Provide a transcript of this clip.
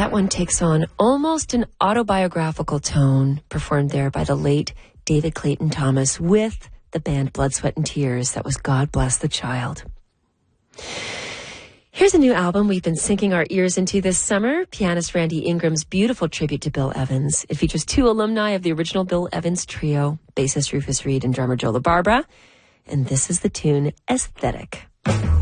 That one takes on almost an autobiographical tone, performed there by the late David Clayton Thomas with the band Blood, Sweat and Tears. That was God Bless the Child. Here's a new album we've been sinking our ears into this summer, pianist Randy Ingram's beautiful tribute to Bill Evans. It features 2 alumni of the original Bill Evans trio, bassist Rufus Reid and drummer Joe LaBarbera. And this is the tune Aesthetic.